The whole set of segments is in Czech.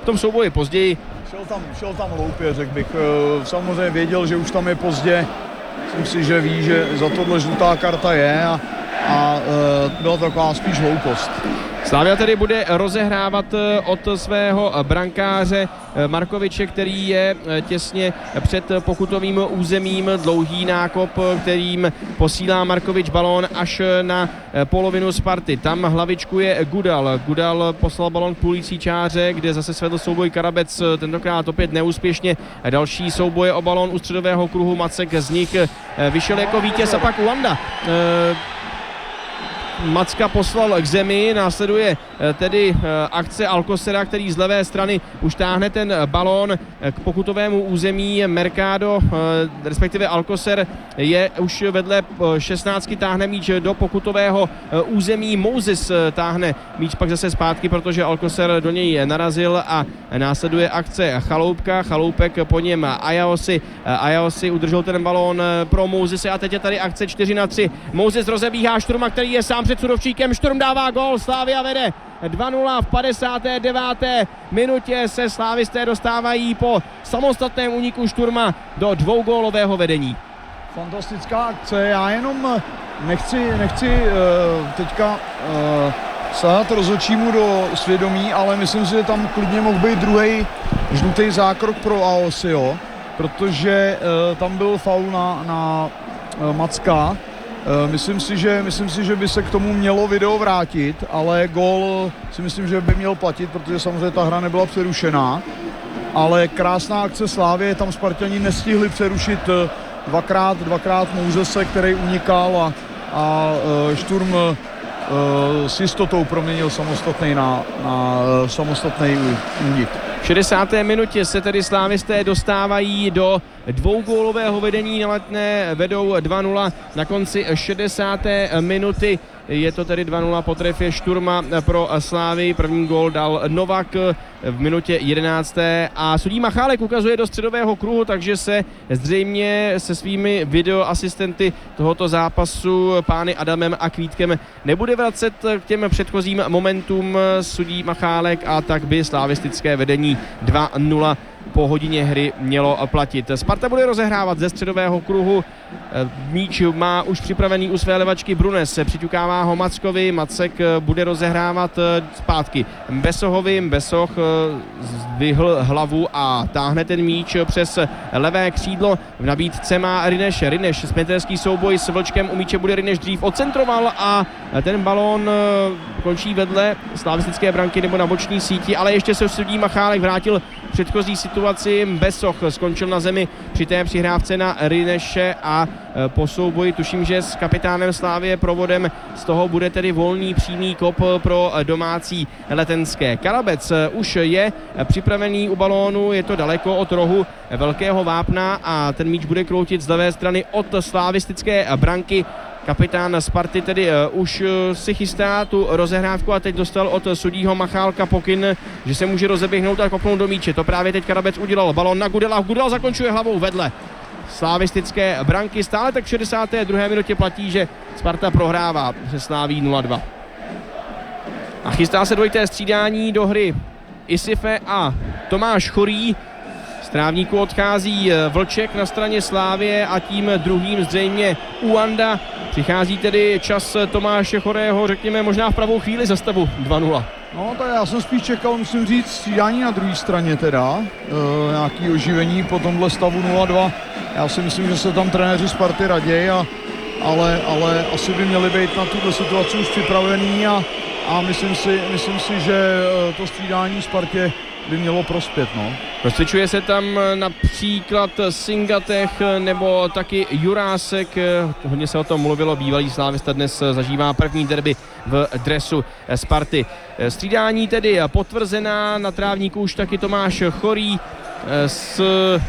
tom souboji později. Šel tam hloupě, řekl bych. Samozřejmě věděl, že už tam je pozdě. Myslím si, že ví, že za tohle žlutá karta je a byla taková spíš hloupost. Slavia tedy bude rozehrávat od svého brankáře Markoviče, který je těsně před pokutovým územím. Dlouhý nákop, kterým posílá Markovič balón až na polovinu Sparty. Tam hlavičkuje Gudal. Gudal poslal balón k půlící čáře, kde zase svedl souboj Karabec, tentokrát opět neúspěšně. Další souboje o balón u středového kruhu. Macek z nich vyšel jako vítěz a pak Uanda Macka poslal k zemi, následuje tedy akce Alcosera, který z levé strany už táhne ten balón k pokutovému území. Mercado, respektive Alcocer je už vedle 16, táhne míč do pokutového území. Moses táhne míč pak zase zpátky, protože Alcocer do něj narazil a následuje akce Chaloupka. Chaloupek po něm Ayaosi. Ayaosi udržel ten balón pro Mosese a teď je tady akce 4-3. Moses rozebíhá Šturma, který je sám před Surovčíkem. Šturm dává gól, Slavia vede 2-0 v 59. minutě se slávisté dostávají po samostatném úniku Šturma do dvougólového vedení. Fantastická akce, já jenom nechci teďka sahat rozhodčímu do svědomí, ale myslím si, že tam klidně mohl být druhý žlutý zákrok pro Aosio, protože tam byl faul na Macka. Myslím si, že by se k tomu mělo video vrátit, ale gól si myslím, že by měl platit, protože samozřejmě ta hra nebyla přerušená. Ale krásná akce Slávie, tam Spartani nestihli přerušit dvakrát Mousese, který unikal a Šturm s jistotou proměnil samostatný na samostatný únik. V 60. minutě se tedy slávisté dostávají do dvougólového vedení na Letné, vedou 2-0 na konci 60. minuty. Je to tedy 2-0 po trefě Šturma pro Slávii. První gól dal Novak v minutě 11. A sudí Machálek ukazuje do středového kruhu, takže se zřejmě se svými videoasistenty tohoto zápasu pány Adamem a Kvítkem nebude vracet k těm předchozím momentům sudí Machálek a tak by slavistické vedení 2-0 po hodině hry mělo platit. Sparta bude rozehrávat ze středového kruhu. Míč má už připravený u své levačky Brunes. Přiťukává ho Mackovi. Macek bude rozehrávat zpátky Besohovi. Besoh zvyhl hlavu a táhne ten míč přes levé křídlo. V nabídce má Rineš. Rineš, sprinterský souboj s Vlčkem. U míče bude Rineš dřív odcentroval a ten balón končí vedle slavistické branky nebo na boční síti, ale ještě se sudí Machálek vrátil v předchozí situaci. Besoch skončil na zemi při té přihrávce na Rineše a po souboji tuším, že s kapitánem Slávie provodem z toho bude tedy volný přímý kop pro domácí letenské. Karabec už je připravený u balónu, je to daleko od rohu velkého vápna a ten míč bude kroutit z levé strany od slavistické branky. Kapitán Sparty tedy už si chystá tu rozehrávku a teď dostal od sudího Machálka pokyn, že se může rozeběhnout a kopnout do míče. To právě teď Karabec udělal. Balón na Gudela. Gudel zakončuje hlavou vedle slavistické branky. Stále tak v 62. minutě platí, že Sparta prohrává se Slaví 0-2. A chystá se dvojité střídání do hry Isife a Tomáš Chorý. Z trávníku odchází Vlček na straně Slávie a tím druhým zřejmě Uanda. Přichází tedy čas Tomáše Chorého, řekněme možná v pravou chvíli za stavu 2-0. No tak já jsem spíš čekal, musím říct, střídání na druhé straně teda, nějaký oživení po tomhle stavu 0-2. Já si myslím, že se tam trenéři Sparty raději, ale asi by měli být na tuto situaci už připravený a myslím si, že to střídání Spartě by mělo prospět, no. Rozcvičuje se tam například Singatech nebo taky Jurásek. Hodně se o tom mluvilo, bývalý slávista dnes zažívá první derby v dresu Sparty. Střídání tedy potvrzená, na trávníku už taky Tomáš Chorý s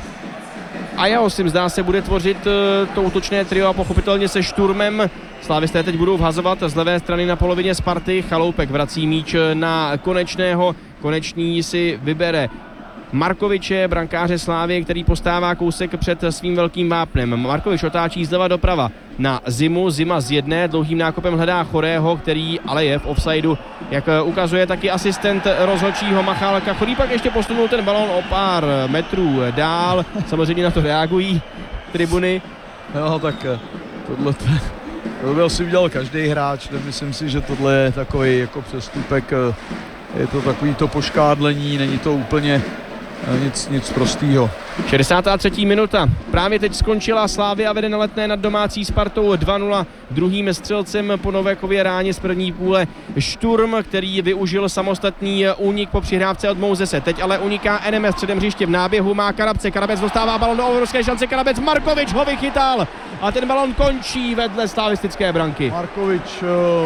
Ayaosim, zdá se, bude tvořit to útočné trio a pochopitelně se Šturmem. Slávisté teď budou vhazovat z levé strany na polovině Sparty. Chaloupek vrací míč na Konečného. Konečný si vybere Markoviče, brankáře Slávie, který postává kousek před svým velkým vápnem. Markovič otáčí zleva doprava na Zimu, Zima z jedné, dlouhým nákopem hledá Chorého, který ale je v offsideu, jak ukazuje taky asistent rozhodčího Machálka. Chodípak ještě posunul ten balón o pár metrů dál, samozřejmě na to reagují tribuny. No tak tohle by asi udělal každý hráč, myslím si, že tohle je takový jako přestupek, je to takový to poškádlení, není to úplně nic prostýho. 63. minuta. Právě teď skončila, Slavia vede na Letné nad domácí Spartou 2-0. Druhým střelcem po Novékově ráně z první půle Šturm, který využil samostatný únik po přihrávce od Mouzese. Teď ale uniká NMS středem hřiště, v náběhu má Karabce. Karabec dostává balon do obrovské šance, Karabec, Markovič ho vychytal a ten balon končí vedle slavistické branky. Markovič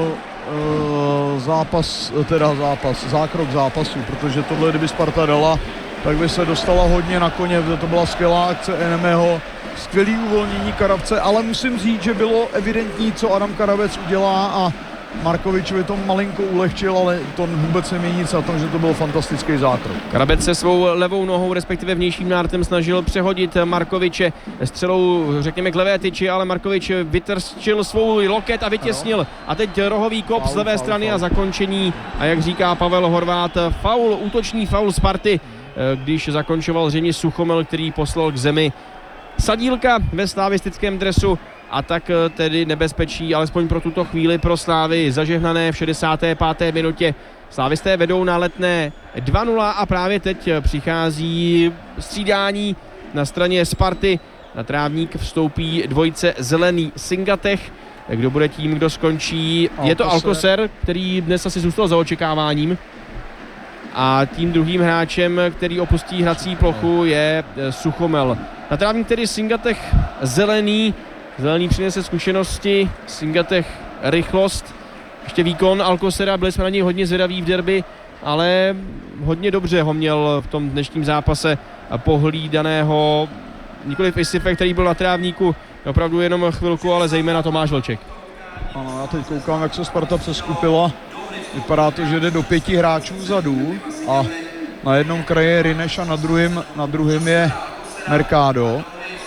zákrok zápasu, protože tohle kdyby Sparta dala, tak by se dostala hodně na koně, to byla skvělá akce Enemeho, skvělý uvolnění Karabce, ale musím říct, že bylo evidentní, co Adam Karabec udělá a Markovičovi to malinko ulehčil, ale to vůbec nemění nic na tom, že to byl fantastický zákrok. Karabec se svou levou nohou, respektive vnějším nártem snažil přehodit Markoviče střelou, řekněme, k levé tyči, ale Markovič vytrčil svou loket a vytěsnil. A teď rohový kop z levé strany a zakončení. A jak říká Pavel Horvát, faul, útočný faul Sparty, když zakončoval zřejmě Suchomel, který poslal k zemi Sadílka ve slavistickém dresu. A tak tedy nebezpečí, alespoň pro tuto chvíli pro Slávy zažehnané v 65. minutě. Slávisté vedou na Letné 2-0 a právě teď přichází střídání na straně Sparty. Na trávník vstoupí dvojice Zelený Singatech. Kdo bude tím, kdo skončí? Je to Alcocer, který dnes asi zůstal za očekáváním. A tím druhým hráčem, který opustí hrací plochu, je Suchomel. Na trávník tedy Singatech Zelený. Zelený přinese zkušenosti, Singatech rychlost, ještě výkon Alcocera, byli jsme na něj hodně zvědaví v derby, ale hodně dobře ho měl v tom dnešním zápase pohlídaného nikoliv Isife, který byl na trávníku opravdu jenom chvilku, ale zejména Tomáš Vlček. Ano, já teď koukám, jak se Sparta přeskupila, vypadá to, že jde do 5 hráčů vzadu a na jednom kraji je Rineš a na druhém je Mercado.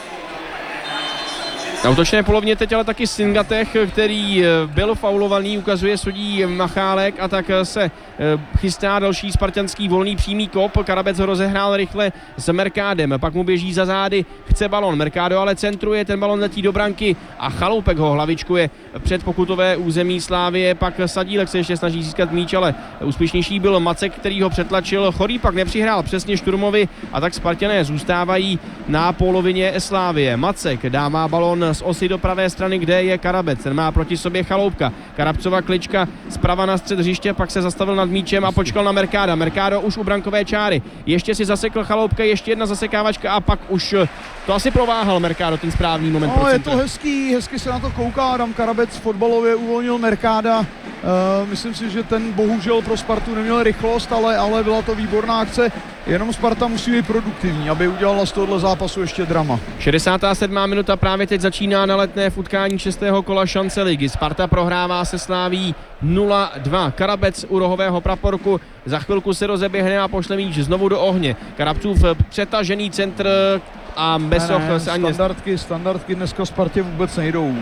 Na útočné polovně teď ale taky Singatech, který byl faulovaný, ukazuje sudí Machálek a tak se chystá další spartanský volný přímý kop. Karabec ho rozehrál rychle s Mercádem, pak mu běží za zády, chce balon, Mercado ale centruje, ten balon letí do branky a Chaloupek ho hlavičkuje před pokutové území Slávie, pak Sadílek se ještě snaží získat míč, ale úspěšnější byl Macek, který ho přetlačil, Chorý pak nepřihrál přesně Šturmovi a tak Spartané zůstávají na polovině Slávie. Macek dává balon z osy do pravé strany, kde je Karabec, ten má proti sobě Chaloupka, Karabcova klička zprava na střed hřiště, pak se zastavil nad míčem a počkal na Mercada. Mercado už u brankové čáry, ještě si zasekl Chaloupka, ještě jedna zasekávačka a pak už to asi prováhal Mercado ten správný moment. No, je to hezký se na to kouká, Adam Karabec fotbalově uvolnil Mercada, myslím si, že ten bohužel pro Spartu neměl rychlost, ale byla to výborná akce, jenom Sparta musí být produktivní, aby udělala z tohohle zápasu ještě drama. 67. minuta právě teď začíná na Letné v utkání 6. kola šance ligy. Sparta prohrává se Sláví 0-2. Karabec u rohového praporku za chvilku se rozeběhne a pošle míč znovu do ohně. Karabcův přetažený centr a Besoch se ani... Standardky dneska Spartě vůbec nejdou.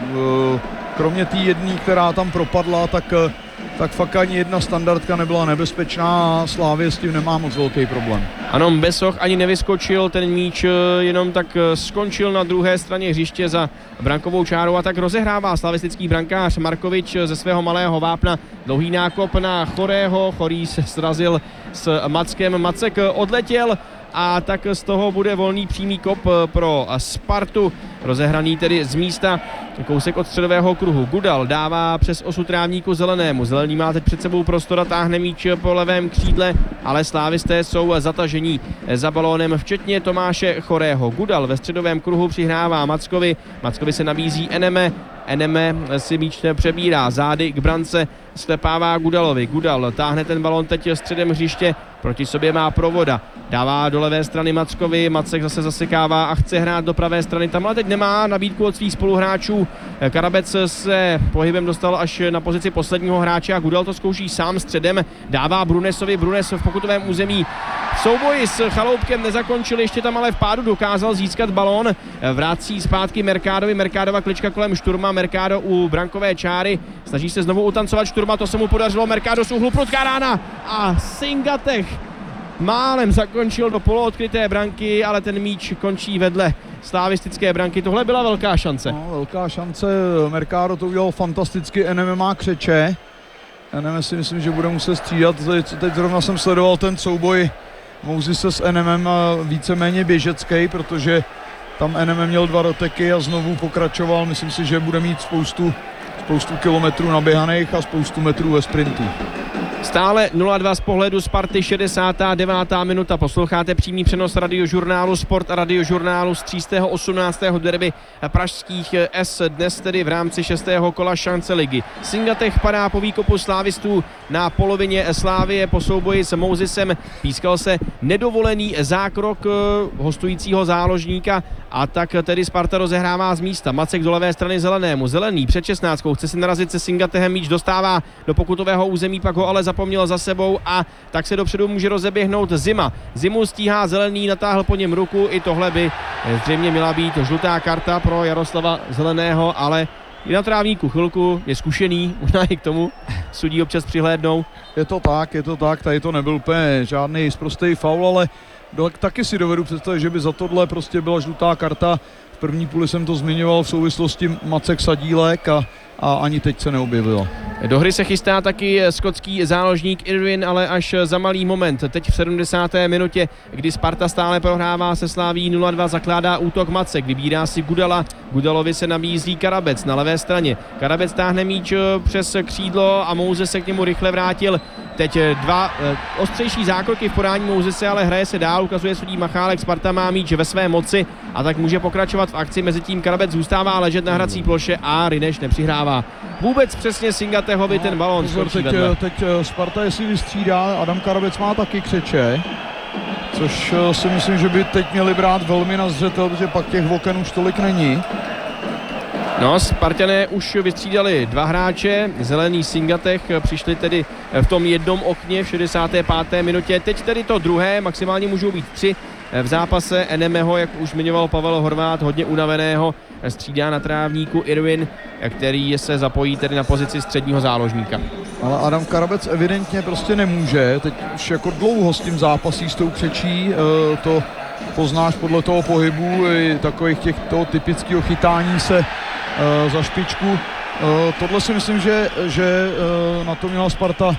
Kromě té jedné, která tam propadla, tak fakt ani jedna standardka nebyla nebezpečná a Slávě s tím nemá moc velký problém. Ano, Besoch ani nevyskočil, ten míč jenom tak skončil na druhé straně hřiště za brankovou čárou a tak rozehrává slavistický brankář Markovič ze svého malého vápna. Dlouhý nákop na Chorého, Chorý se srazil s Mackem, Macek odletěl a tak z toho bude volný přímý kop pro Spartu, rozehraný tedy z místa kousek od středového kruhu. Gudal dává přes osu trávníku Zelenému. Zelený má teď před sebou prostor a táhne míč po levém křídle, ale slávisté jsou zatažení za balónem, včetně Tomáše Chorého. Gudal ve středovém kruhu přihrává Mackovi. Mackovi se nabízí Eneme si míč přebírá zády k brance, sklepává Gudalovi. Gudal táhne ten balón teď středem hřiště, proti sobě má Provoda. dává do levé strany Mackovi, Macek zase zasekává a chce hrát do pravé strany, tam ale teď nemá nabídku od svých spoluhráčů. Karabec se pohybem dostal až na pozici posledního hráče a Gudal to zkouší sám středem, dává Brunesovi, Brunes v pokutovém území. Souboj s Chaloupkem nezakončil, ještě tam ale v pádu dokázal získat balón, vrací zpátky Mercadovi, Mercadova klička kolem Šturma, Mercado u brankové čáry, snaží se znovu utancovat Šturma, to se mu podařilo, Mercado z úhlu, prudká rána a Singatech málem zakončil do poloodkryté branky, ale ten míč končí vedle slavistické branky. Tohle byla velká šance. No, velká šance, Mercado to udělal fantasticky, NM má křeče. NM si myslím, že bude muset střídat. Teď zrovna jsem sledoval ten souboj Mousese s NM víceméně běžecký, protože tam NM měl 2 doteky a znovu pokračoval. Myslím si, že bude mít spoustu kilometrů naběhaných a spoustu metrů ve sprintu. Stále 0-2 z pohledu Sparty, 69. minuta. Posloucháte přímý přenos Radiožurnálu Sport a Radiožurnálu z 318. derby pražských S. Dnes tedy v rámci 6. kola šance ligy. Singatech padá po výkopu slávistů na polovině Slávie po souboji s Mousesem. Pískal se nedovolený zákrok hostujícího záložníka a tak tedy Sparta rozehrává z místa. Macek do levé strany Zelenému. Zelený před 16. chce si narazit se Singatehem, míč dostává do pokutového území, pak ho ale zapomněl za sebou a tak se dopředu může rozeběhnout Zima. Zimu stíhá Zelený, natáhl po něm ruku, i tohle by zřejmě měla být žlutá karta pro Jaroslava Zeleného, ale i na trávníku chvilku, je zkušený, možná i k tomu sudí občas přihlédnou. Je to tak, tady to nebyl úplně žádný sprostý faul, ale taky si dovedu představit, že by za tohle prostě byla žlutá karta. V první půli jsem to zmiňoval v souvislosti Macek Sadílek a ani teď se neobjevilo. Do hry se chystá taky skotský záložník Irwin, ale až za malý moment. Teď v 70. minutě, kdy Sparta stále prohrává se Slaví 0-2, zakládá útok Macek, vybírá si Gudala. Gudalovi se nabízí Karabec na levé straně. Karabec táhne míč přes křídlo a Mouzes se k němu rychle vrátil. Teď 2 ostřejší zákroky v podání Mouzese, ale hraje se dál, ukazuje sudí Machálek, Sparta má míč ve své moci a tak může pokračovat v akci, mezitím Karabec zůstává ležet na hrací ploše a Rineš nepřihrává vůbec přesně Singatehovi ten balón. Teď Sparta jestli vystřídá, Adam Karabec má taky křeče, což si myslím, že by teď měli brát velmi na zřetel, protože pak těch oken už tolik není. No, Spartané už vystřídali 2 hráče, Zelený, Singatech, přišli tedy v tom jednom okně v 65. minutě, teď tedy to druhé, maximálně můžou být 3 v zápase. Enemeho, jak už zmiňoval Pavel Horvát, hodně unaveného, střídá na trávníku Irwin, který se zapojí tedy na pozici středního záložníka. Ale Adam Karabec evidentně prostě nemůže, teď už jako dlouho s tím zápasí, s tou křečí, to poznáš podle toho pohybu, i takových toho typického chytání se za špičku. Tohle si myslím, že na to měla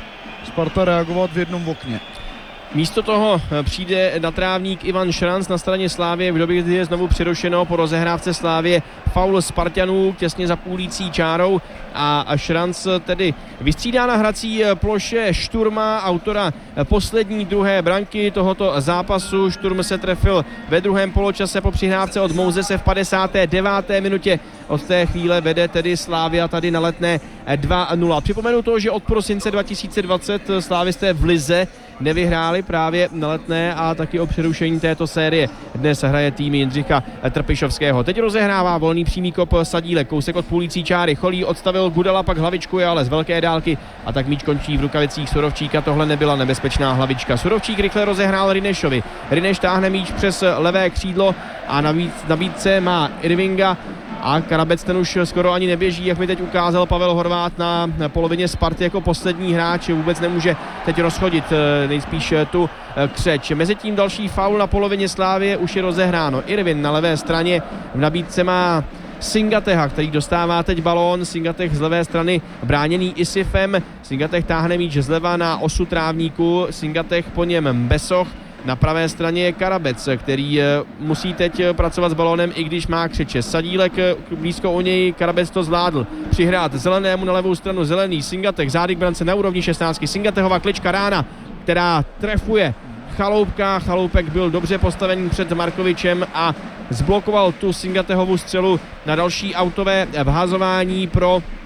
Sparta reagovat v jednom okně. Místo toho přijde na trávník Ivan Šranc na straně Slávie v době, kdy je znovu přerušeno po rozehrávce Slávie faul Spartanů těsně za půlící čárou a Šranc tedy vystřídá na hrací ploše Šturma, autora poslední druhé branky tohoto zápasu. Šturm se trefil ve druhém poločase po přihrávce od Mousese v 59. minutě. Od té chvíle vede tedy Slavia tady na Letné 2-0. Připomenu to, že od prosince 2020 slávisté v lize nevyhráli právě na Letné a taky o přerušení této série dnes hraje tým Jindřicha Trpišovského. Teď rozehrává volný přímý kop Sadílek, kousek od půlící čáry, Cholí odstavil Gudala, pak hlavičkuje, ale z velké dálky a tak míč končí v rukavicích Surovčíka. Tohle nebyla nebezpečná hlavička. Surovčík rychle rozehrál Rinešovi. Rineš táhne míč přes levé křídlo a nabídce má Irvinga a Karabec ten už skoro ani neběží, jak mi teď ukázal Pavel Horvát na polovině Sparty jako poslední hráč, vůbec nemůže teď rozchodit nejspíš tu křeč. Mezitím další faul na polovině Slávie, už je rozehráno. Irvin na levé straně, v nabídce má Singateha, který dostává teď balón. Singatech z levé strany bráněný Isifem. Singatech táhne míč zleva na osu trávníku. Singatech po něm Besoch. Na pravé straně je Karabec, který musí teď pracovat s balónem, i když má křeče. Sadílek blízko u něj, Karabec to zvládl přihrát Zelenému na levou stranu. Zelený, Singatech, zády k brance na úrovni 16. Singatehova klička rána, která trefuje Chaloupka. Chaloupek byl dobře postavený před Markovičem a zblokoval tu Singatehovu střelu na další autové vhazování pro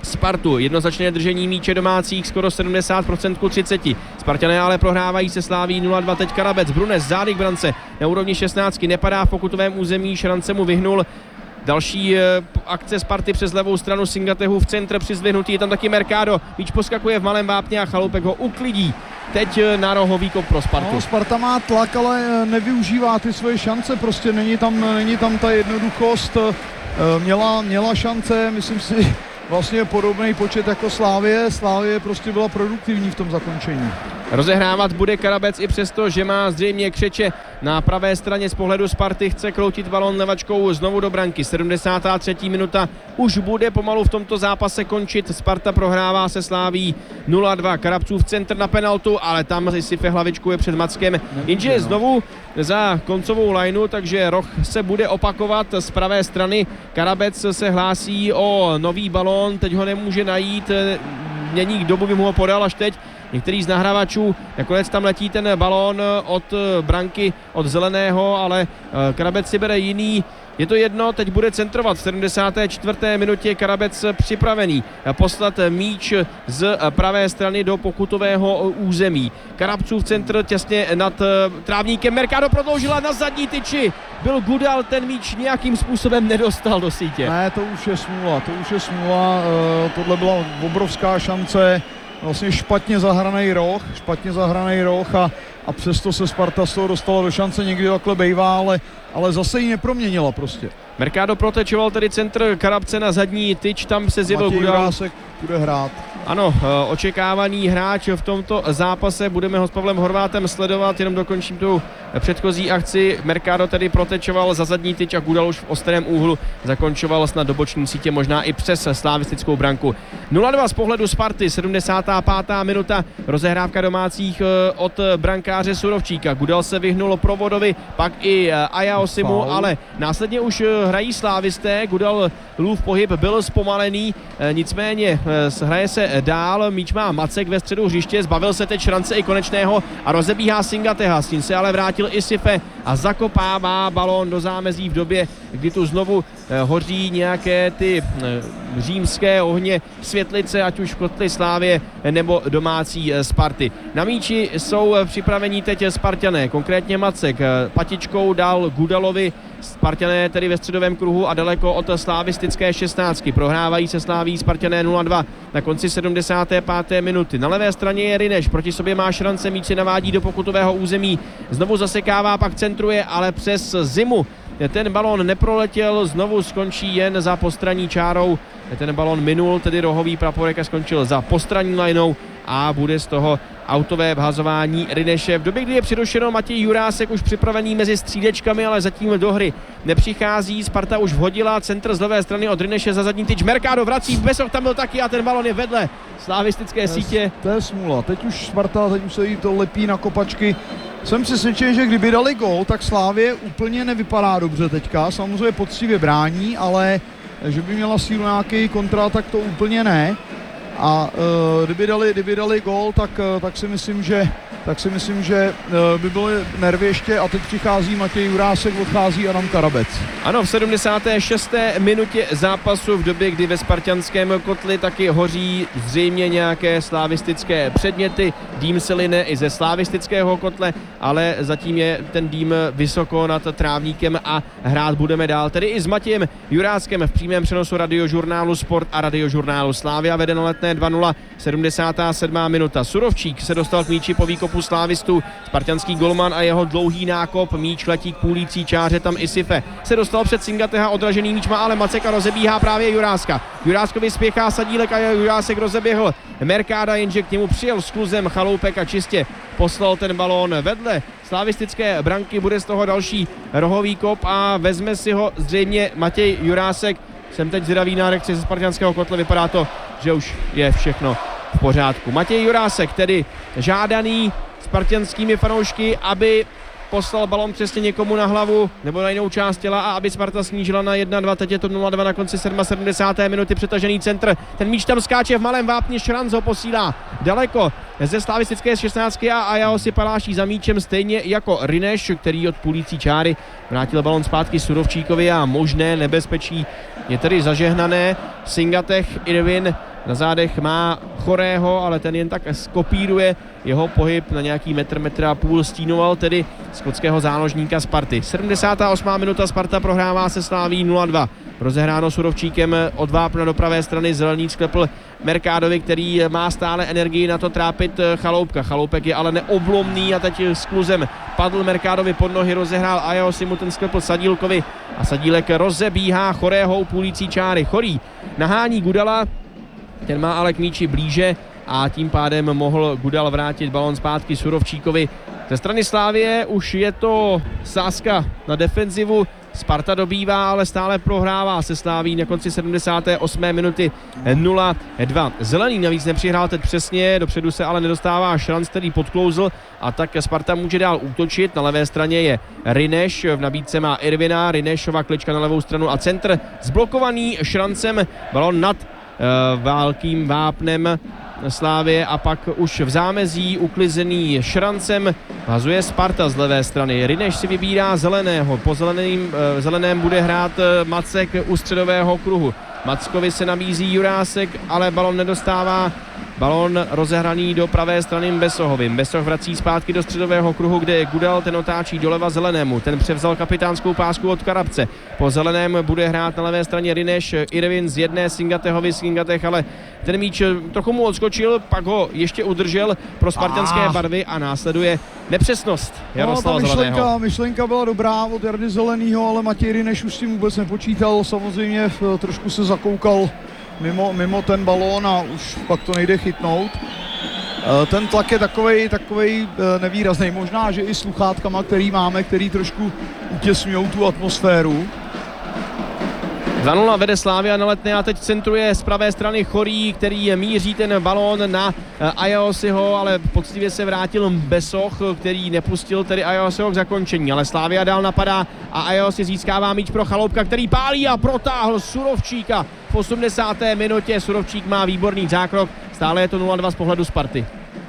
Spartu. Jednoznačné držení míče domácích, skoro 70% ku 30. Spartané ale prohrávají se Sláví 0-2. Teď Karabec, Brunes, zády k brance na úrovni 16, nepadá v pokutovém území, šance mu vyhnul. Další akce Sparty přes levou stranu Singatehu v centre přizvihnutý, je tam taky Mercado, míč poskakuje v malém vápně a Chaloupek ho uklidí. Teď na rohový kop pro Spartu. No, Sparta má tlak, ale nevyužívá ty svoje šance, prostě není tam ta jednoduchost. Měla šance, myslím si, vlastně podobný počet jako Slávie. Slávie prostě byla produktivní v tom zakončení. Rozehrávat bude Karabec i přesto, že má zřejmě křeče na pravé straně z pohledu Sparty. Chce kroutit balon levačkou znovu do branky. 73. minuta už bude pomalu v tomto zápase končit. Sparta prohrává se Sláví 0-2. Karabcův centr na penaltu, ale tam Sife hlavičkuje před Mackem. Jenže znovu za koncovou lineu, takže roh se bude opakovat z pravé strany. Karabec se hlásí o nový balón, teď ho nemůže najít. Měník dobu by mu ho podal až teď. Některý z nahrávačů, nakonec tam letí ten balón od branky, od zeleného, ale Karabec si bere jiný. Je to jedno, teď bude centrovat v 74. minutě. Karabec připravený poslat míč z pravé strany do pokutového území. Karabcův centr těsně nad trávníkem. Mercado prodloužila na zadní tyči. Byl Gudal, ten míč nějakým způsobem nedostal do sítě. Ne, to už je smůla. Tohle byla obrovská šance. Vlastně špatně zahraný roh a přesto se Sparta z toho dostala do šance, někdy takhle bejvá, ale zase ji neproměnila prostě. Mercado protečoval tedy centr Karabce na zadní tyč, tam se zjevil Matěj Gudal. Jurásek bude hrát. Ano, očekávaný hráč v tomto zápase, budeme ho s Pavlem Horvátem sledovat, jenom dokončím tu předchozí akci. Mercado tedy protečoval za zadní tyč a Gudal už v ostrém úhlu zakončoval snad do boční sítě, možná i přes slavistickou branku. 0-2 z pohledu Sparty, 75. minuta, rozehrávka domácích od brankáře Surovčíka. Gudal se vyhnul Provodovi, pak i Ayaosimu, ale následně už hrají slávisté. Gudal lův pohyb byl zpomalený, nicméně hraje se dál, míč má Macek ve středu hřiště, zbavil se teď šance i Konečného a rozebíhá Singateha, s tím se ale vrátil i Sife a zakopává balón do zámezí v době, kdy tu znovu hoří nějaké ty římské ohně světlice, ať už v kotli Slávie nebo domácí Sparty. Na míči jsou připraveni teď Spartané, konkrétně Macek patičkou dal Gudalovi. Spartané tedy ve středovém kruhu a daleko od slavistické 16. Prohrávají se Sláví Spartané 0-2 na konci 75. minuty. Na levé straně je Rineš, proti sobě má šance, míč si navádí do pokutového území. Znovu zasekává, pak centruje, ale přes zimu ten balón neproletěl, znovu skončí jen za postranní čárou. Ten balón minul, tedy rohový praporek a skončil za postranní linou a bude z toho autové vhazování Rineše. V době, kdy je přirušeno, Matěj Jurásek už připravený mezi střídečkami, ale zatím do hry nepřichází. Sparta už vhodila centr z levé strany od Rineše za zadní tyč. Mercado vrací, Besoch tam byl taky a ten balon je vedle slavistické sítě. To je smůla. Teď už Sparta, teď už se jí to lepí na kopačky. Jsem přesvědčen, že kdyby dali gól, tak Slávie úplně nevypadá dobře teďka. Samozřejmě poctivě brání, ale že by měla sílu nějaký kontra, tak to úplně ne. A kdyby dali gól, tak si myslím, že by byly nervy ještě a teď přichází Matěj Jurásek, odchází Adam Karabec. Ano, v 76. minutě zápasu, v době, kdy ve spartanském kotli taky hoří zřejmě nějaké slavistické předměty. Dým se line i ze slavistického kotle, ale zatím je ten dým vysoko nad trávníkem a hrát budeme dál. Tedy i s Matějem Juráskem v přímém přenosu radiožurnálu Sport a radiožurnálu Slavia vede na Letné 2-0, 77. minuta. Surovčík se dostal k míči po výkopu slávistů. Spartanský golman a jeho dlouhý nákop, míč letí k půlící čáře, tam i Sife se dostal před Singateha, odražený míč má ale Maceka, rozebíhá právě Juráska. Juráskovi spěchá Sadílek a Jurásek rozeběhl Mercada, jenže k němu přijel s kluzem Chaloupek a čistě poslal ten balón vedle slavistické branky. Bude z toho další rohový kop a vezme si ho zřejmě Matěj Jurásek. Jsem teď zvědavý na reakci ze spartanského kotle, vypadá to, že už je všechno v pořádku. Matěj Jurásek tedy žádaný spartanskými fanoušky, aby poslal balon přesně někomu na hlavu nebo na jinou část těla a aby Sparta snížila na 1-2, teď je to 0-2 na konci 77. minuty, přetažený centr, ten míč tam skáče v malém vápni, Šranc ho posílá daleko ze slavistické 16 a Ajao si paláší za míčem stejně jako Rineš, který od půlící čáry vrátil balon zpátky Surovčíkovi a možné nebezpečí je tedy zažehnané. Singatech, Irvin Na zádech má Chorého, ale ten jen tak skopíruje jeho pohyb na nějaký metr a půl, stínoval tedy skotského záložníka Sparty. 78. minuta, Sparta prohrává se Slaví 0-2. Rozehráno Surovčíkem od vápna do pravé strany, zelený sklepl Mercadovi, který má stále energii na to trápit Chaloupka. Chaloupek je ale neoblomný a teď s kluzem padl Mercadovi pod nohy, rozehrál Ajosi, mu ten sklepl Sadílkovi a Sadílek rozebíhá Chorého u půlící čáry. Chorý nahání Gudala, ten má ale k míči blíže a tím pádem mohl Gudal vrátit balon zpátky Surovčíkovi. Ze strany Slávie už je to sázka na defenzivu. Sparta dobývá, ale stále prohrává se Sláví na konci 78. minuty 0-2. Zelený navíc nepřihrál teď přesně, dopředu se ale nedostává Šranc, který podklouzl a tak Sparta může dál útočit. Na levé straně je Rineš, v nabídce má Irvina, Rinešova klička na levou stranu a centr zblokovaný Šrancem, balon nad válkým vápnem Slávie a pak už v zámezí uklizený Šrancem hazuje Sparta z levé strany. Rineš si vybírá zeleného, po zeleném bude hrát Macek u středového kruhu. Mackovi se nabízí Jurásek, ale balon nedostává. Balon rozehraný do pravé strany Besohovi. Besoh vrací zpátky do středového kruhu, kde je Gudal, ten otáčí doleva zelenému. Ten převzal kapitánskou pásku od Karabce. Po zeleném bude hrát na levé straně Rineš, Irvin z jedné Singatehovi, Singatech, ale ten míč trochu mu odskočil, pak ho ještě udržel pro spartanské barvy a následuje nepřesnost Jaroslava Zeleného. Myšlenka byla dobrá od Jardy Zelenýho, ale Matěj Rineš už s tím vůbec nepočítal. Samozřejmě trošku se zakoukal mimo ten balón a už pak to nejde chytnout. Ten tlak je takovej nevýrazný. Možná, že i sluchátkama, který máme, který trošku utěsňují tu atmosféru. 2-0 vede Slavia na Letné a teď centruje z pravé strany Chorý, který míří ten balón na Ajosiho, ale poctivě se vrátil Besoch, který nepustil tedy Ajosiho k zakončení, ale Slavia dál napadá a Ajosi získává míč pro Chaloupka, který pálí a protáhl Surovčíka v 80. minutě. Surovčík má výborný zákrok, stále je to 0-2 z pohledu Sparty.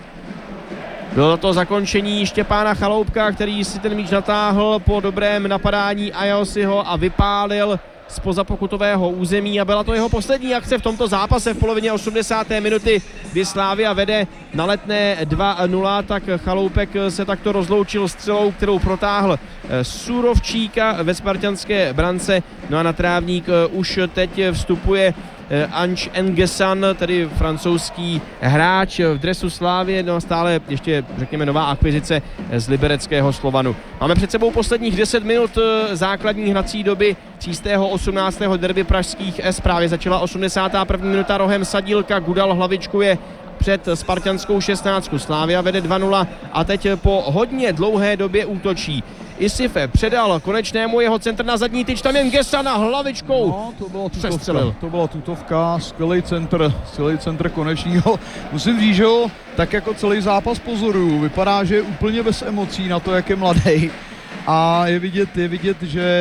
Bylo to zakončení Štěpána Chaloupka, který si ten míč natáhl po dobrém napadání Ajosiho a vypálil zpoza pokutového území a byla to jeho poslední akce v tomto zápase v polovině 80. minuty, kdy Slavia vede na Letné 2-0, tak Chaloupek se takto rozloučil střelou, kterou protáhl Surovčíka ve spartanské brance. No a na trávník už teď vstupuje Ange N'Guessan, tedy francouzský hráč v dresu Slavie, no a stále ještě, řekněme, nová akvizice z libereckého Slovanu. Máme před sebou posledních 10 minut základní hrací doby 18. derby pražských S. Právě začala 81. minuta rohem Sadílka, Gudal hlavičkuje před spartanskou 16. Slavia vede 2-0 a teď po hodně dlouhé době útočí. Isife předal Konečnému jeho centr na zadní tyč, tam jen N'Guessana hlavičkou. No, to byla tutovka, skvělý centr Konečního. Musím říct, že ho tak jako celý zápas pozoruju. Vypadá, že je úplně bez emocí na to, jak je mladý. A je vidět,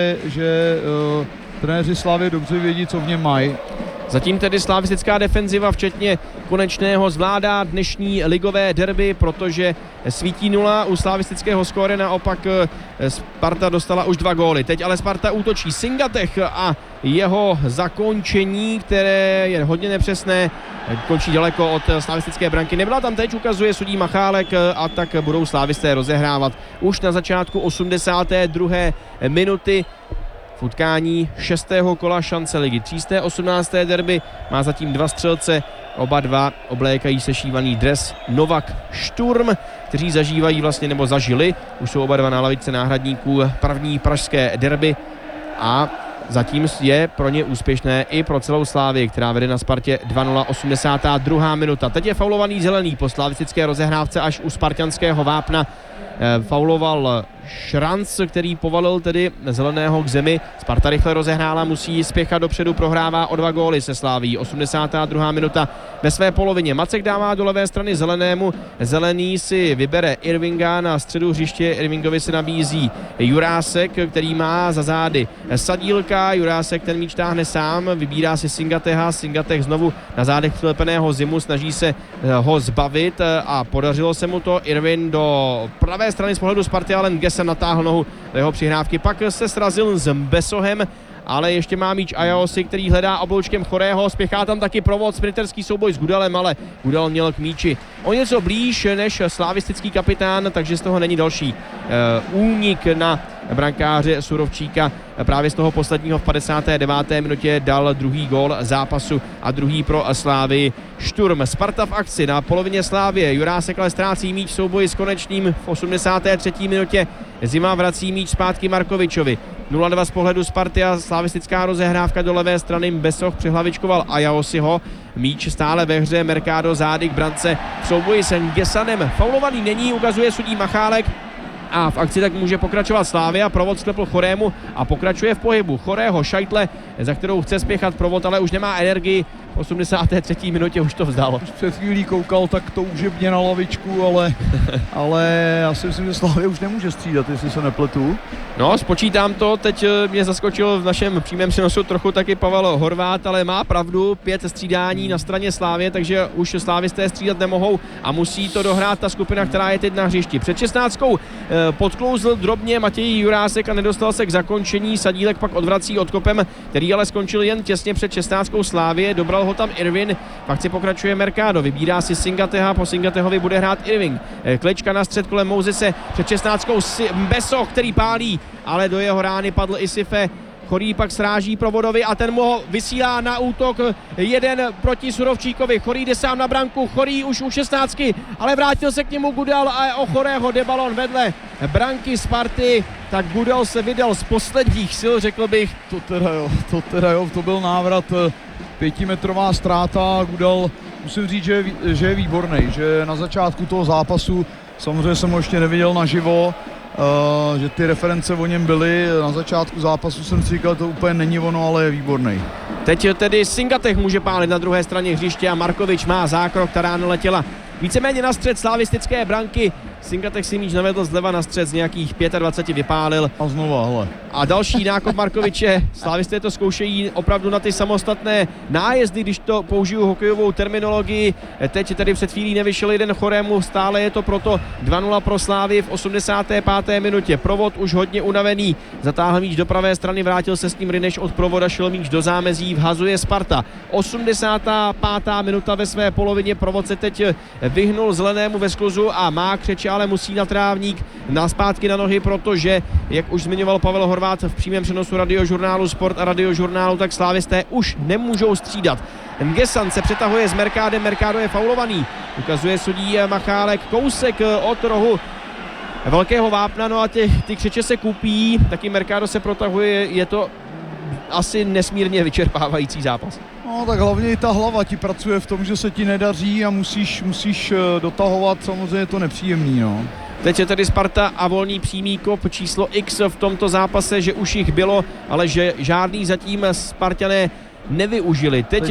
že trenéři Slavie dobře vědí, co v něm mají. Zatím tedy slavistická defenziva, včetně Konečného, zvládá dnešní ligové derby, protože svítí 0 u slavistického skóre, naopak Sparta dostala už 2 góly. Teď ale Sparta útočí Singatech a jeho zakončení, které je hodně nepřesné, končí daleko od slavistické branky. Nebyla tam teď, ukazuje sudí Machálek, a tak budou slavisté rozehrávat už na začátku 82. minuty. V utkání 6. kola šance ligy. 318. derby má zatím 2 střelce, oba dva oblékají sešívaný dres Novak Šturm, kteří zažívají vlastně, nebo zažili, už jsou oba dva na lavičce náhradníků, první pražské derby a zatím je pro ně úspěšné i pro celou Slávii, která vede na Spartě 2-0, 82. minuta. Teď je faulovaný Zelený po slavistické rozehrávce až u spartanského vápna. Fauloval Šranc, který povalil tedy Zeleného k zemi. Sparta rychle rozehrála, musí spěchat dopředu, prohrává o 2 góly se Slaví. 82. minuta ve své polovině. Macek dává do levé strany Zelenému. Zelený si vybere Irvinga na středu hřiště. Irvingovi se nabízí Jurásek, který má za zády Sadílka. Jurásek ten míč táhne sám, vybírá si Singateha. Singatech znovu na zádech přilepeného Zimu, snaží se ho zbavit a podařilo se mu to. Irvin do pravé strany z pohledu Sparty, ale N'Guessan natáhl nohu do jeho přihrávky, pak se srazil s Besohem ale ještě má míč Ajaosi, který hledá obloučkem Chorého, spěchá tam taky provod, sprinterský souboj s Gudalem, ale Gudal měl k míči o něco blíž než slavistický kapitán, takže z toho není další únik na brankáře Surovčíka. Právě z toho posledního v 59. minutě dal druhý gól zápasu a druhý pro Slávii. Šturm, Sparta v akci na polovině Slávie. Jurásek ale ztrácí míč v souboji s Konečným v 83. minutě. Zima vrací míč zpátky Markovičovi. 0-2 z pohledu Sparty a slavistická rozehrávka do levé strany. Besoch přihlavičkoval Ajaosiho. Míč stále ve hře, Mercado zády k brance v souboji s Ngesanem. Faulovaný není, ukazuje sudí Machálek. A v akci tak může pokračovat Slavia, provod sklepl Chorému a pokračuje v pohybu. Chorého, Šajtle, za kterou chce spěchat provod, ale už nemá energii. V 83. minutě už to vzdal. Před chvílí koukal tak toužebně na lavičku, ale já si myslím, že Slavia už nemůže střídat, jestli se nepletu. No, spočítám to, teď mě zaskočil v našem přímém přenosu trochu taky Pavel Horvát, ale má pravdu, 5 střídání na straně Slávie, takže už slávisté střídat nemohou a musí to dohrát ta skupina, která je teď na hřišti. Před 16. podklouzl drobně Matěj Jurásek a nedostal se k zakončení, Sadílek pak odvrací odkopem, který ale skončil jen těsně před 16. Slávie, dobral ho tam Irvin, pak si pokračuje Mercado, vybírá si Singateha, po Singatehovi bude hrát Irving. Klička na střed kolem Mouzese, před 16. Besoch, který pálí, ale do jeho rány padl Isife. Chorý pak sráží Provodovi a ten mu ho vysílá na útok, jeden proti Surovčíkovi. Chorý jde sám na branku, Chorý už u 16, ale vrátil se k němu Gudal a o Chorého jde balon vedle branky Sparty, tak Gudal se vydal z posledních sil, řekl bych. To teda jo, to byl návrat, 5metrová ztráta, Gudal, musím říct, že je výborný, že na začátku toho zápasu, samozřejmě jsem ho ještě neviděl naživo, že ty reference o něm byly, na začátku zápasu jsem si říkal, to úplně není ono, ale je výborný. Teď tedy Singatech může pálit na druhé straně hřiště a Markovič má zákrok, která naletěla víceméně na střed slavistické branky. Singatech si míč navedl zleva na střed, z nějakých 25 vypálil. A znova, hele. A další nákop Markoviče. Slavisté to zkoušejí opravdu na ty samostatné nájezdy, když to použiju hokejovou terminologii. Teď tedy před chvílí nevyšel jeden Chorému, stále je to proto 2-0 pro Slávy v 85. minutě. Provod už hodně unavený, zatáhl míč do pravé strany, vrátil se s ním Rineš od Provoda, šel míč do zámezí, vhazuje Sparta. 85. minuta ve své polovině, Provod se teď vyhnul zelenému ve skluzu a má křeče, ale musí na trávník, naspátky na nohy, protože, jak už zmiňoval Pavel Horvát v přímém přenosu radiožurnálu Sport a radiožurnálu, tak slávisté už nemůžou střídat. Ngesan se přetahuje s Mercádem, Mercado je faulovaný, ukazuje sudí Machálek, kousek od rohu velkého vápna, no a ty křeče se kupí, taky Mercado se protahuje, je to asi nesmírně vyčerpávající zápas. No tak hlavně i ta hlava ti pracuje v tom, že se ti nedaří a musíš dotahovat, samozřejmě je to nepříjemný, no. Teď je tedy Sparta a volný přímý kop číslo X v tomto zápase, že už jich bylo, ale že žádný zatím Spartané nevyužili. Teď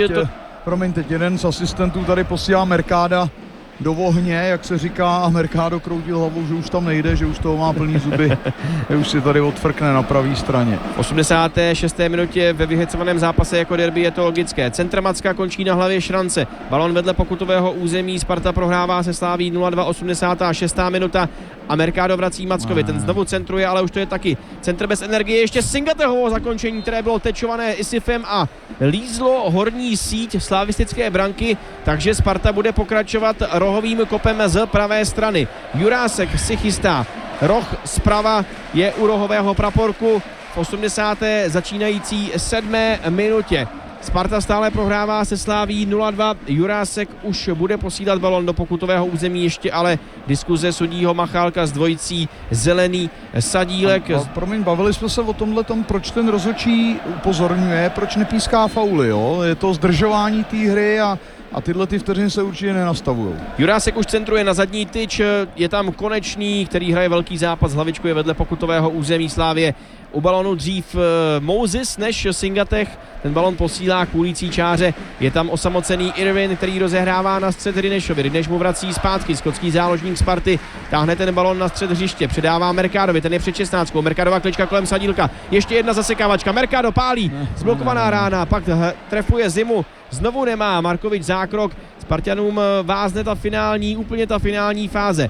jeden z asistentů tady posílá Mercáda do ohně, jak se říká, a Mercado kroutil hlavou, že už tam nejde, že už toho má plný zuby, že už si tady odfrkne na pravé straně. V 86. minutě ve vyhecovaném zápase jako derby je to logické. Centr Macka končí na hlavě Šrance. Balon vedle pokutového území, Sparta prohrává se Slaví 0-2, 86. minuta a Mercado vrací Mackovi. Ten znovu centruje, ale už to je taky centr bez energie. Ještě Singatehovo zakončení, které bylo tečované Isifem a lízlo horní síť slavistické branky, takže Sparta bude pokračovat rohovým kopem z pravé strany. Jurásek si chystá. Roh zprava je u rohového praporku v 80. začínající 7. minutě. Sparta stále prohrává se Slaví 0-2. Jurásek už bude posílat balon do pokutového území, ještě ale diskuze sudího Machálka s dvojicí Zelený Sadílek. Promiň, bavili jsme se o tomhletom, proč ten rozhodčí upozorňuje, proč nepíská fauly, jo? Je to zdržování té hry a tyhle ty vteřiny se určitě nenastavují. Jurásek už centruje na zadní tyč, je tam Konečný, který hraje velký zápas, hlavičkuje vedle pokutového území Slávie. U balonu dřív Moses než Singatech, ten balon posílá k ulicí čáře, je tam osamocený Irvin, který rozehrává na střed Rinešovi, Rineš mu vrací zpátky, skotský záložník Sparty, táhne ten balon na střed hřiště, předává Mercadovi, ten je před 16, Mercadová klička kolem Sadílka, ještě jedna zasekávačka, Mercado pálí, zblokovaná rána, pak trefuje Zimu, znovu nemá Markovič zákrok, Spartanům vázne úplně ta finální fáze.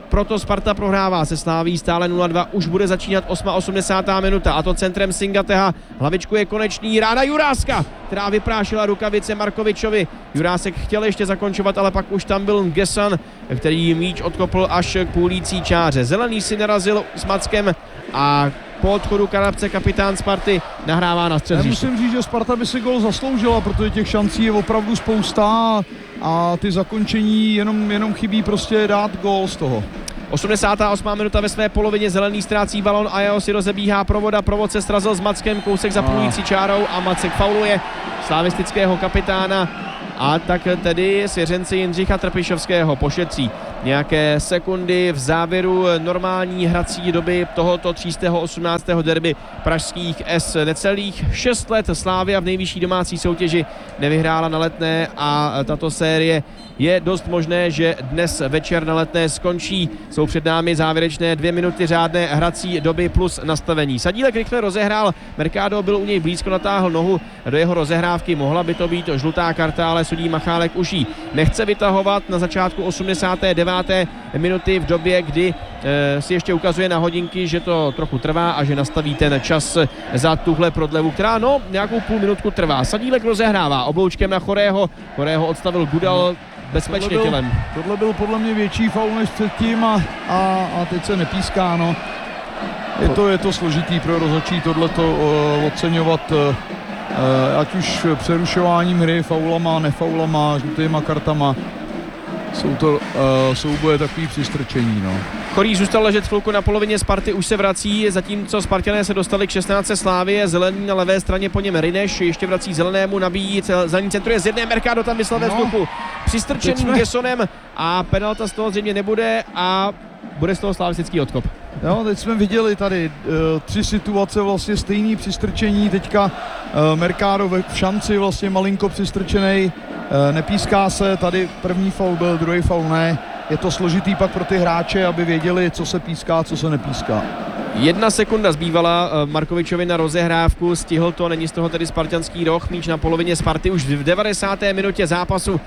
proto Sparta prohrává se Slaví stále 0-2, už bude začínat 80. minuta a to centrem Singateha, hlavičku je Konečný, rána Juráska, která vyprášila rukavice Markovičovi. Jurásek chtěl ještě zakončovat, ale pak už tam byl Ngesan, který míč odkopl až k půlící čáře. Zelený si narazil s Mackem a po odchodu Karabce kapitán Sparty nahrává na střed. Musím říct, že Sparta by si gol zasloužila, protože těch šancí je opravdu spousta a ty zakončení jenom chybí prostě dát gol z toho. 88. minuta ve své polovině, Zelený ztrácí balon a jeho si rozebíhá Provoda, Provod se srazil s Mackem, kousek za půlící čárou a Macek fauluje slavistického kapitána a tak tedy svěřenci Jindřicha Trpišovského pošetří nějaké sekundy v závěru normální hrací doby tohoto 318. derby pražských S. Necelých 6 let Slavia v nejvyšší domácí soutěži nevyhrála na Letné a tato série je dost možné, že dnes večer na Letné skončí. Jsou před námi závěrečné 2 minuty řádné hrací doby plus nastavení. Sadílek rychle rozehrál, Mercado byl u něj blízko, natáhl nohu do jeho rozehrávky, mohla by to být žlutá karta, ale sudí Machálek už ji nechce vytahovat na začátku 89. minuty v době, kdy si ještě ukazuje na hodinky, že to trochu trvá a že nastaví ten čas za tuhle prodlevu, která nějakou půl minutku trvá. Sadílek rozehrává obloučkem na Chorého odstavil Gudal bezpečně tělem. Tohle byl podle mě větší faul než předtím a teď se nepíská, no. Je to složitý pro rozhodčí tohleto oceňovat, ať už přerušováním hry, faulama, nefaulama, žlutýma kartama. Jsou to souboje takový přistrčení, no. Chorý zůstal ležet chvilku na polovině Sparty, už se vrací, zatímco Spartané se dostali k 16. Slávie, Zelený na levé straně, po něm Rineš, ještě vrací Zelenému, nabíjí, Zelený centruje z jedné, Mercado tam vyslal ve vzduchu přistrčeným Gessonem a penalta z toho zřejmě nebude a bude z toho slavistický odkop. Jo, teď jsme viděli tady 3 situace, vlastně stejný přistrčení, teďka Mercado v šanci vlastně malinko přistrčenej, nepíská se, tady první faul byl, druhý faul ne. Je to složitý pak pro ty hráče, aby věděli, co se píská, co se nepíská. 1 sekunda zbývala Markovičovi na rozehrávku, stihl to, není z toho tedy spartanský roh, míč na polovině Sparty už v 90. minutě zápasu.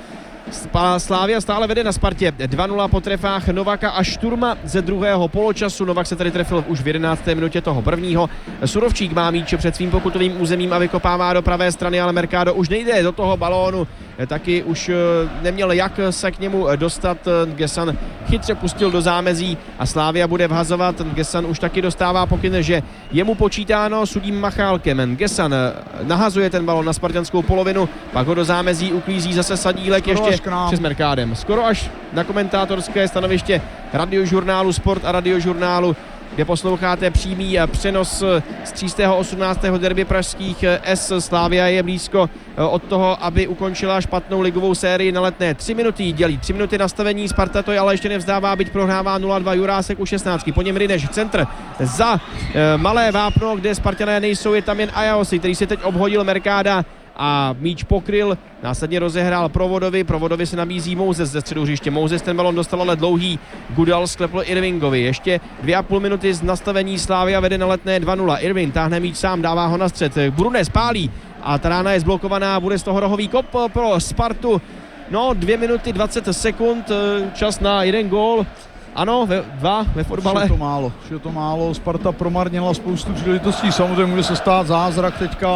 Slavia stále vede na Spartě 2-0 po trefách Novaka a Šturma ze druhého poločasu. Novak se tady trefil už v 11. minutě toho prvního. Surovčík má míč před svým pokutovým územím a vykopává do pravé strany, ale Mercado už nejde do toho balónu. Taky už neměl jak se k němu dostat. Gessan chytře pustil do zámezí a Slavia bude vhazovat. Gessan už taky dostává pokyn, že je mu počítáno sudím Machálkem. Gessan nahazuje ten balón na spartanskou polovinu, pak ho do zámezí uklízí zase Sadílek ještě přes Mercádem. Skoro až na komentátorské stanoviště Radiožurnálu Sport a Radiožurnálu, kde posloucháte přímý přenos z 318. derby pražských S. Slavia je blízko od toho, aby ukončila špatnou ligovou sérii na Letné. 3 minuty dělí, 3 minuty nastavení, Sparta to ale ještě nevzdává, byť prohrává 0-2, Jurásek u 16, po něm Rineš, centr za malé vápno, kde Spartané nejsou, je tam jen Ajaosi, který si teď obhodil Mercáda a míč pokryl, následně rozehrál Provodovi se nabízí Mouzes ze středu hřiště. Mouzes ten balon dostal ale dlouhý, Gudal sklepl Irvingovi. Ještě 2,5 minuty z nastavení, Slavia vede na Letné 2-0. Irving táhne míč sám, dává ho na střed. Brunes pálí a ta rána je zblokovaná, bude z toho rohový kop pro Spartu. 2 minuty 20 sekund, čas na 1 gól. Ano, 2 ve fotbale. Je to málo, Sparta promarnila spoustu příležitostí, samozřejmě může se stát zázrak teďka,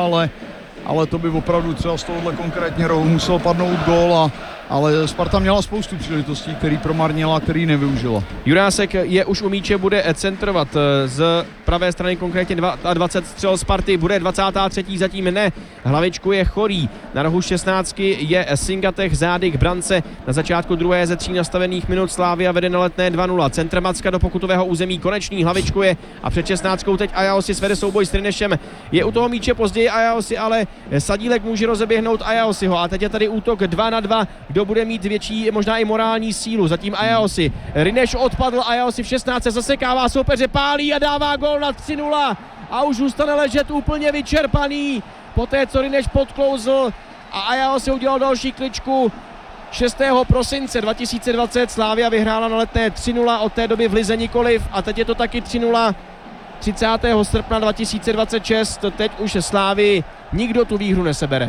ale to by opravdu třeba z tohohle konkrétně rohu musel padnout gól, ale Sparta měla spoustu příležitostí, který promarnila, který nevyužila. Jurásek je už u míče, bude centrovat z pravé strany, konkrétně 20 střel Sparty, bude 23. zatím ne. Hlavičku je Chorý, na rohu 16 je Singatech, zády k brance. Na začátku druhé ze 3 nastavených minut Slavia vede na Letné 2-0. Centr Macka do pokutového území, Konečný hlavičkuje a před 16 teď Ajaosi svede souboj s Rinešem. Je u toho míče později Ajaosi, ale Sadílek může rozeběhnout Ajaosiho a teď je tady útok 2-2. Kdo bude mít větší, možná i morální sílu? Zatím Ajaosi. Rineš odpadl, Ajaosi v 16 zasekává soupeře, pálí a dává gól na 3-0 a už zůstane ležet úplně vyčerpaný. Poté, co Rineš podklouzl a Ajaosi udělal další kličku. 6. prosince 2020 Slavia vyhrála na Letné 3-0, od té doby v lize nikoliv a teď je to taky 3-0. 30. srpna 2026, teď už Slávii nikdo tu výhru nesebere.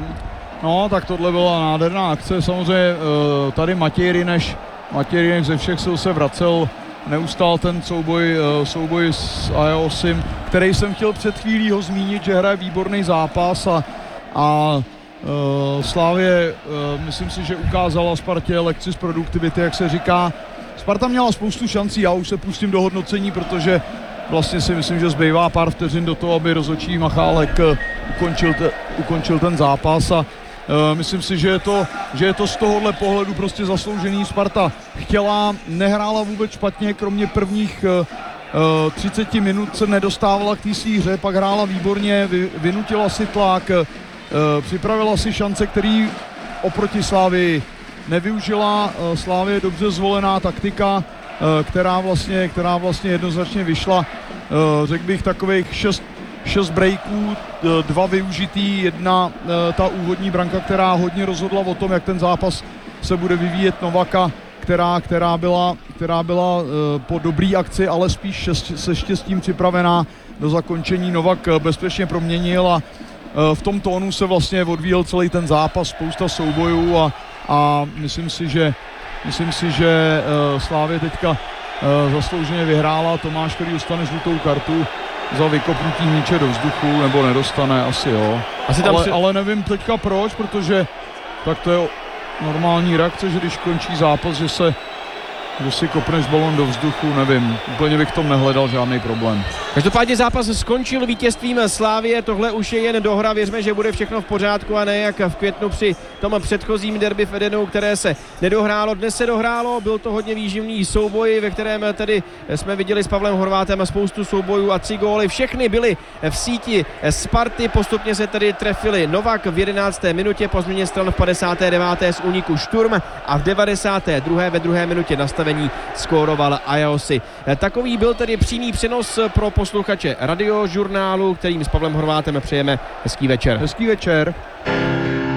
No, tak tohle byla nádherná akce, samozřejmě tady Matěj Rineš ze všech sil se vracel neustál ten souboj s Ajaosim, který jsem chtěl před chvílí ho zmínit, že hraje výborný zápas a Slavie, myslím si, že ukázala Spartě lekci z produktivity, jak se říká. Sparta měla spoustu šancí, já už se pustím do hodnocení, protože vlastně si myslím, že zbývá pár vteřin do toho, aby rozhodčí Machálek ukončil ten zápas a myslím si, že je to z tohohle pohledu prostě zasloužený. Sparta nehrála vůbec špatně, kromě prvních 30 minut se nedostávala k té svý hře, pak hrála výborně, vynutila si tlak, připravila si šance, který oproti Slavii nevyužila. Slavie dobře zvolená taktika, která vlastně jednoznačně vyšla. Řekl bych takových 6 breaků, 2 využitý, jedna ta úvodní branka, která hodně rozhodla o tom, jak ten zápas se bude vyvíjet Novaka, která byla po dobrý akci, ale spíš se štěstím připravená do zakončení. Novak bezpečně proměnil a v tom tónu se vlastně odvíjel celý ten zápas, spousta soubojů a myslím si, že Slavie teďka zaslouženě vyhrála. Tomáš, který dostane žlutou kartu za vykopnutí míče do vzduchu, nebo nedostane, asi jo. Ale nevím teďka proč, protože tak to je normální reakce, že když končí zápas, že si kopneš balon do vzduchu, nevím, úplně bych v tom nehledal žádný problém. Každopádně zápas skončil vítězstvím Slavie, tohle už je jen dohra, věřme, že bude všechno v pořádku a ne jak v květnu při tom předchozím derby v Edenu, které se nedohrálo. Dnes se dohrálo, byl to hodně výživný souboj, ve kterém tedy jsme viděli s Pavlem Horvátem spoustu soubojů a 3 góly, všechny byly v síti Sparty, postupně se tedy trefili Novak v 11. minutě, po změně stran v 59. z úniku Šturm a v 92. ve 2. minutě nastavení skóroval Ajaosi. Takový byl tedy přímý přenos pro posluchače radiožurnálu, kterým s Pavlem Horvátem přejeme hezký večer. Hezký večer.